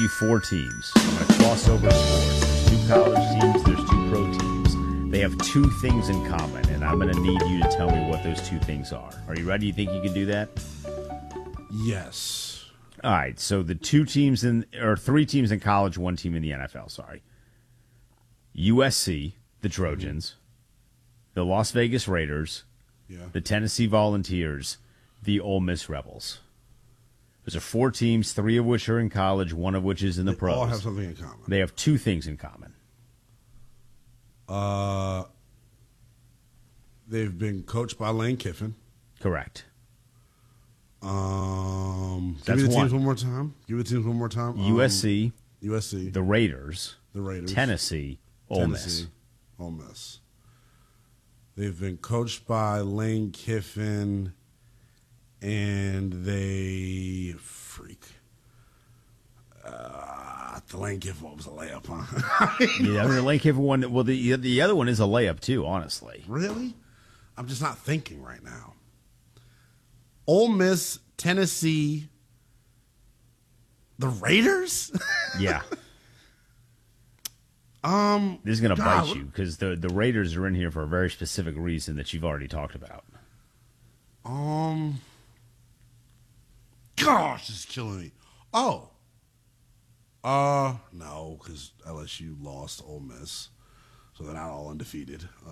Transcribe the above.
Four teams. I'm going to cross over sports. There's two college teams, there's two pro teams. They have two things in common, and I'm going to need you to tell me what those two things are. Are you ready? You think you can do that? Yes. All right, so the three teams in college, one team in the NFL, sorry. USC, the Trojans, the Las Vegas Raiders, the Tennessee Volunteers, the Ole Miss Rebels. Those are four teams, three of which are in college, one of which is in the pros. They all have something in common. They have two things in common. They've been coached by Lane Kiffin. Correct. Give me That's the teams one. one more time. USC, USC, the Raiders, Tennessee, Ole Miss. Ole Miss. They've been coached by Lane Kiffin, and they the Lane Kiffin one was a layup, huh? Yeah, I mean, the Lane Kiffin one. Well, the other one is a layup too. Honestly, Really? I'm just not thinking right now. Ole Miss, Tennessee, the Raiders? yeah. This is gonna bite you because the Raiders are in here for a very specific reason that you've already talked about. Gosh, this is killing me. No, because LSU lost to Ole Miss, so they're not all undefeated.